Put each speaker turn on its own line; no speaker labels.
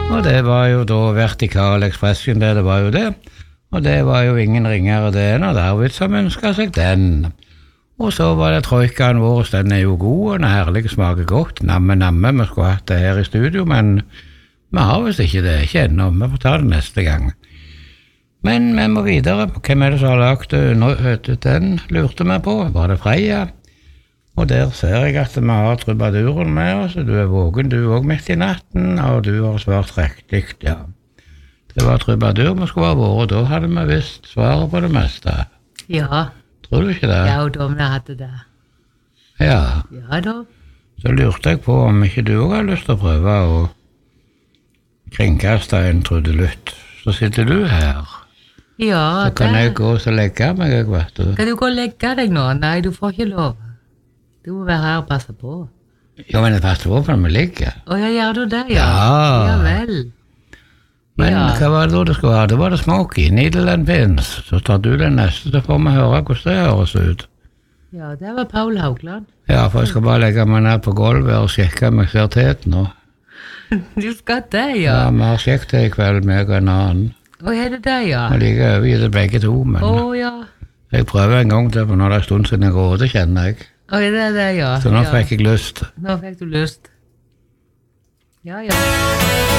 Og det var jo da vertikal ekspresjon, det var jo det. Og det var jo ingen ringere det enn Arvid som ønsket seg den. Og så var det troikaen vår, den jo god, og den herlige smaker godt. Namme, vi skulle hatt det her i studio, men vi har vist ikke det, ikke ennå. Vi får ta det neste gang. Men vi må videre. Hvem det som har lagt den, lurte vi på. Var det Freia? Og der ser jeg at vi har trubaduren med oss, og du vågen, du også midt i natten, og du har svart riktig, ja. Det var trubadur vi skulle ha vært, og da hadde vi visst svaret på det meste.
Ja.
Tror du ikke det?
Ja, og da vi hadde det.
Ja.
Ja da. Så
lurte jeg på om ikke du også har lyst til å prøve å kringkaste en trudelutt. Så sitter du her.
Ja,
så kan jeg gå og legge meg, jeg vet du.
Kan du gå og legge deg nå? Nei, du får ikke lov. Du må være her og passe på.
Ja, men jeg passer på for når vi ligger.
Ja, gjør du det, ja?
Ja.
Ja vel.
Men hva var det da du skulle ha? Det var det Smokey, Needle and Pins. Så tar du den neste, så får vi høre hvordan det høres ut.
Ja, det var Paul Haugland.
Ja, for jeg skal bare legge meg ned på gulvet og sjekke om jeg ser teten nå.
Du skal det, ja?
Ja, vi har sjekket det i kveld, meg og en annen.
Er det det, ja?
Vi liker overgitt det begge to, men
ja.
Jeg prøver en gang til, for når det stund siden jeg råder, kjenner jeg.
Er det, ja?
Så nå fikk jeg lyst.
Nå fikk du lyst. Ja, ja.